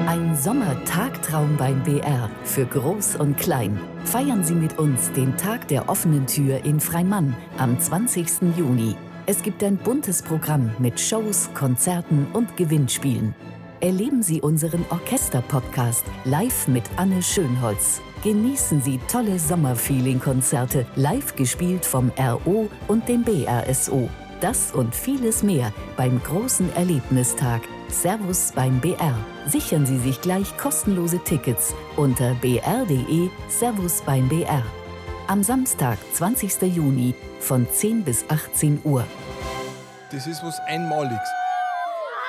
Ein Sommertagtraum beim BR für Groß und Klein. Feiern Sie mit uns den Tag der offenen Tür in Freimann am 20. Juni. Es gibt ein buntes Programm mit Shows, Konzerten und Gewinnspielen. Erleben Sie unseren Orchester-Podcast live mit Anne Schönholz. Genießen Sie tolle Sommerfeeling-Konzerte, live gespielt vom RO und dem BRSO. Das und vieles mehr beim großen Erlebnistag. Servus beim BR. Sichern Sie sich gleich kostenlose Tickets unter br.de/Servus beim BR. Am Samstag, 20. Juni von 10 bis 18 Uhr. Das ist was Einmaliges.